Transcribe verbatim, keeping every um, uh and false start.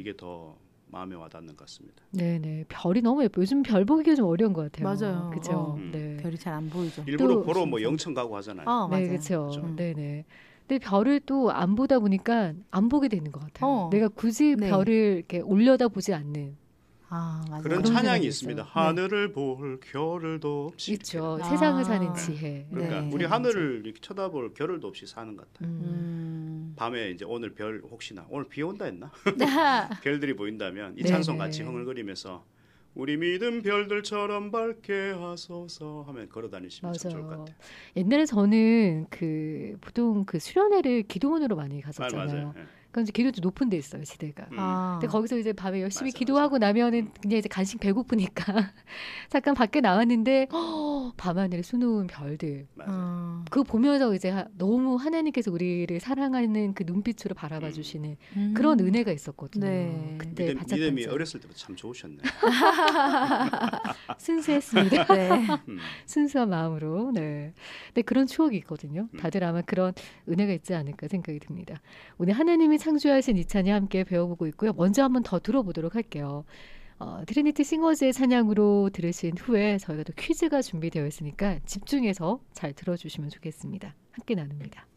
이게 더 마음에 와닿는 것 같습니다. 네네. 별이 너무 예뻐요. 요즘 별 보기가 좀 어려운 것 같아요. 맞아요. 그죠? 어. 음. 네. 별이 잘 안 보이죠. 일부러 또 보러 뭐 진짜. 영천 가고 하잖아요. 어, 네, 맞아요. 그렇죠. 그죠? 네네. 근데 별을 또 안 보다 보니까 안 보게 되는 것 같아요. 어. 내가 굳이 네. 별을 이렇게 올려다 보지 않는. 아, 맞아요. 그런 그런 찬양이 생각이 있습니다. 있어요. 하늘을 볼 겨를도 없이. 있죠. 아. 세상을 사는 지혜. 그러니까 네. 우리 하늘을 이렇게 쳐다볼 겨를도 없이 사는 것 같아요. 음. 음. 밤에 이제 오늘 별 혹시나 오늘 비 온다 했나? 네. 별들이 보인다면 이 네네. 찬송 같이 흥얼거리면서 우리 믿음 별들처럼 밝게 하소서 하면 걸어다니시면 참 좋을 것 맞아요. 같아요. 옛날에 저는 그 보통 그 수련회를 기도원으로 많이 아, 갔었잖아요. 맞아요. 예. 그건 이제 기도도 높은 데 있어요, 지대가. 음. 아. 근데 거기서 이제 밤에 열심히 맞아, 기도하고 맞아. 나면은 음. 그냥 이제 간식 배고프니까 잠깐 밖에 나왔는데 허, 밤하늘에 수놓은 별들. 맞아요. 어. 그거 보면서 이제 하- 너무 하나님께서 우리를 사랑하는 그 눈빛으로 바라봐 음. 주시는 음. 그런 은혜가 있었거든요. 네. 그때 믿음, 믿음이 반짝반짝 어렸을 때부터 참 좋으셨네. 순수했습니다. 네. 음. 순수한 마음으로. 네. 근데 그런 추억이 있거든요. 음. 다들 아마 그런 은혜가 있지 않을까 생각이 듭니다. 오늘 하나님이 창조하신 이 찬양 함께 배워보고 있고요. 먼저 한번 더 들어보도록 할게요. 어, 트리니티 싱어즈의 찬양으로 들으신 후에 저희가 또 퀴즈가 준비되어 있으니까 집중해서 잘 들어주시면 좋겠습니다. 함께 나눕니다.